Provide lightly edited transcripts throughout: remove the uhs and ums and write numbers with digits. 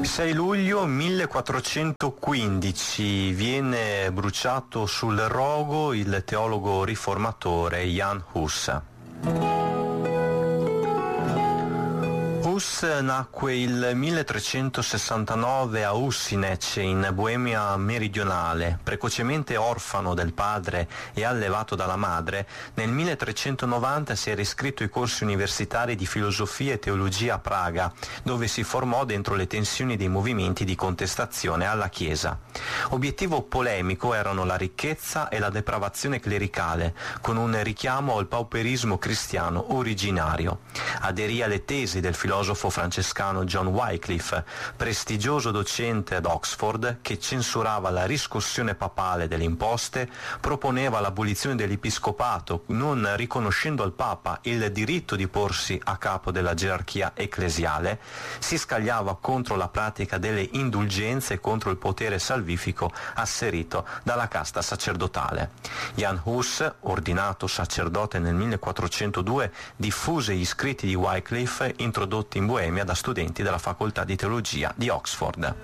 6 luglio 1415 viene bruciato sul rogo il teologo riformatore Jan Hus. Hus nacque il 1369 a Ussinec, in Boemia meridionale. Precocemente orfano del padre e allevato dalla madre, nel 1390 si era iscritto ai corsi universitari di filosofia e teologia a Praga, dove si formò dentro le tensioni dei movimenti di contestazione alla Chiesa. Obiettivo polemico erano la ricchezza e la depravazione clericale, con un richiamo al pauperismo cristiano originario. Aderì alle tesi del filosofo francescano John Wycliffe, prestigioso docente ad Oxford, che censurava la riscossione papale delle imposte, proponeva l'abolizione dell'episcopato, non riconoscendo al Papa il diritto di porsi a capo della gerarchia ecclesiale, si scagliava contro la pratica delle indulgenze e contro il potere salvifico asserito dalla casta sacerdotale. Jan Hus, ordinato sacerdote nel 1402, diffuse gli scritti di Wycliffe introdotti in Boemia da studenti della facoltà di teologia di Oxford.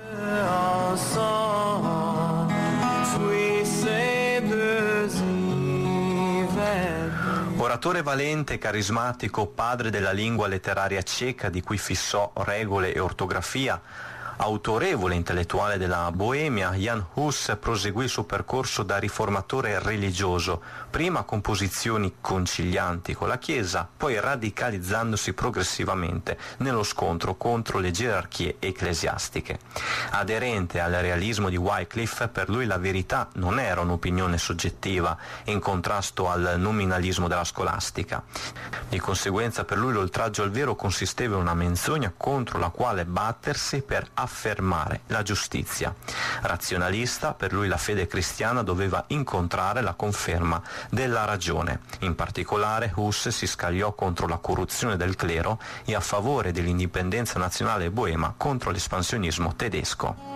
Oratore valente e carismatico, padre della lingua letteraria ceca di cui fissò regole e ortografia, autorevole intellettuale della Boemia, Jan Hus proseguì il suo percorso da riformatore religioso, prima con posizioni concilianti con la Chiesa, poi radicalizzandosi progressivamente nello scontro contro le gerarchie ecclesiastiche. Aderente al realismo di Wycliffe, per lui la verità non era un'opinione soggettiva in contrasto al nominalismo della scolastica. Di conseguenza per lui l'oltraggio al vero consisteva in una menzogna contro la quale battersi per affermare la giustizia. Razionalista, per lui la fede cristiana doveva incontrare la conferma della ragione. In particolare Hus si scagliò contro la corruzione del clero e a favore dell'indipendenza nazionale boema contro l'espansionismo tedesco.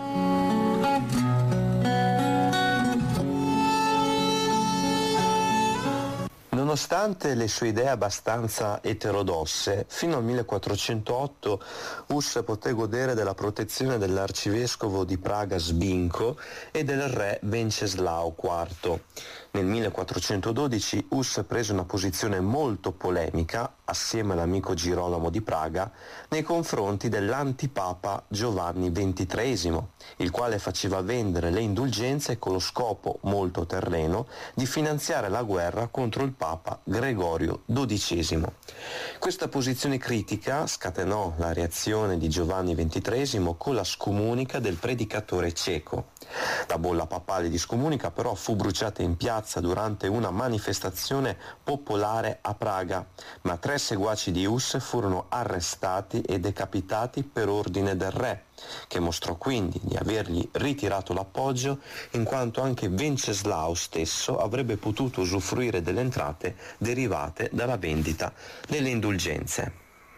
Nonostante le sue idee abbastanza eterodosse, fino al 1408 Hus poté godere della protezione dell'arcivescovo di Praga Zbinko e del re Venceslao IV. Nel 1412 Hus prese una posizione molto polemica, assieme all'amico Girolamo di Praga, nei confronti dell'antipapa Giovanni XXIII, il quale faceva vendere le indulgenze con lo scopo molto terreno di finanziare la guerra contro il papa Gregorio XII. Questa posizione critica scatenò la reazione di Giovanni XXIII con la scomunica del predicatore ceco. La bolla papale di scomunica però fu bruciata in piazza durante una manifestazione popolare a Praga, ma 3 seguaci di Hus furono arrestati e decapitati per ordine del re, che mostrò quindi di avergli ritirato l'appoggio, in quanto anche Venceslao stesso avrebbe potuto usufruire delle entrate derivate dalla vendita delle indulgenze.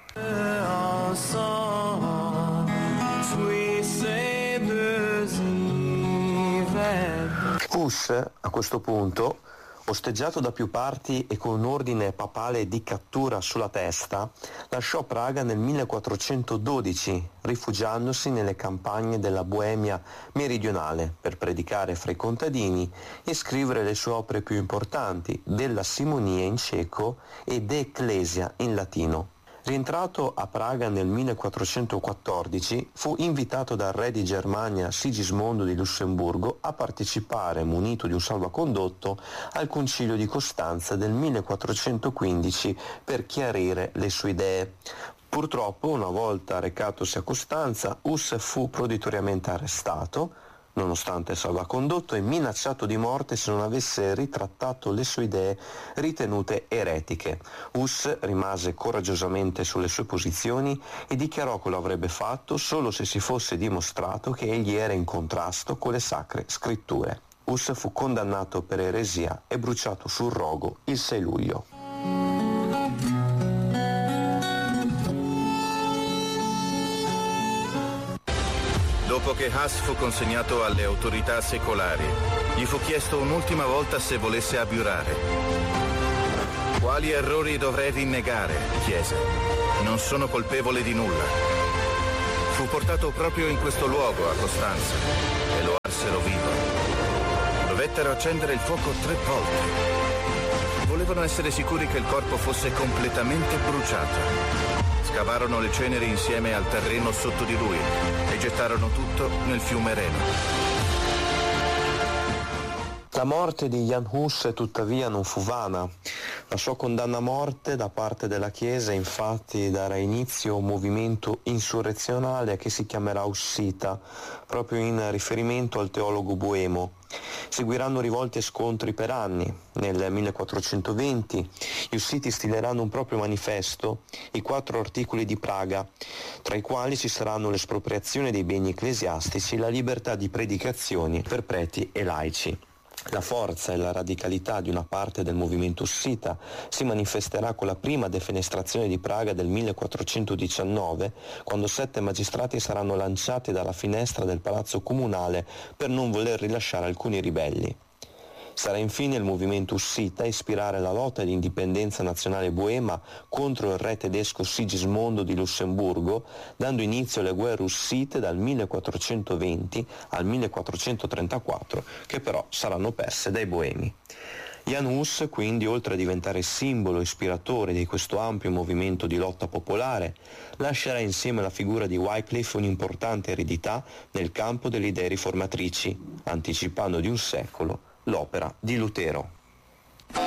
Hus, a questo punto, osteggiato da più parti e con un ordine papale di cattura sulla testa, lasciò Praga nel 1412, rifugiandosi nelle campagne della Boemia meridionale per predicare fra i contadini e scrivere le sue opere più importanti, della Simonia in ceco e De Ecclesia in latino. Rientrato a Praga nel 1414, fu invitato dal re di Germania Sigismondo di Lussemburgo a partecipare, munito di un salvacondotto, al Concilio di Costanza del 1415 per chiarire le sue idee. Purtroppo, una volta recatosi a Costanza, Hus fu proditoriamente arrestato, nonostante il salvacondotto, e minacciato di morte se non avesse ritrattato le sue idee ritenute eretiche. Hus rimase coraggiosamente sulle sue posizioni e dichiarò che lo avrebbe fatto solo se si fosse dimostrato che egli era in contrasto con le sacre scritture. Hus fu condannato per eresia e bruciato sul rogo il 6 luglio. Dopo che Hus fu consegnato alle autorità secolari, gli fu chiesto un'ultima volta se volesse abiurare. Quali errori dovrei rinnegare? Chiese. Non sono colpevole di nulla. Fu portato proprio in questo luogo, a Costanza, e lo arsero vivo. Dovettero accendere il fuoco 3 volte. Volevano essere sicuri che il corpo fosse completamente bruciato. Scavarono le ceneri insieme al terreno sotto di lui e gettarono tutto nel fiume Reno. La morte di Jan Hus tuttavia non fu vana. La sua condanna a morte da parte della Chiesa infatti darà inizio a un movimento insurrezionale che si chiamerà Ussita, proprio in riferimento al teologo boemo. Seguiranno rivolte e scontri per anni. Nel 1420 gli Ussiti stileranno un proprio manifesto, i 4 articoli di Praga, tra i quali ci saranno l'espropriazione dei beni ecclesiastici e la libertà di predicazioni per preti e laici. La forza e la radicalità di una parte del movimento ussita si manifesterà con la prima defenestrazione di Praga del 1419, quando 7 magistrati saranno lanciati dalla finestra del palazzo comunale per non voler rilasciare alcuni ribelli. Sarà infine il movimento ussita a ispirare la lotta di indipendenza nazionale boema contro il re tedesco Sigismondo di Lussemburgo, dando inizio alle guerre ussite dal 1420 al 1434, che però saranno perse dai boemi. Jan Hus, quindi, oltre a diventare simbolo ispiratore di questo ampio movimento di lotta popolare, lascerà insieme alla figura di Wycliffe un'importante eredità nel campo delle idee riformatrici, anticipando di un secolo l'opera di Lutero.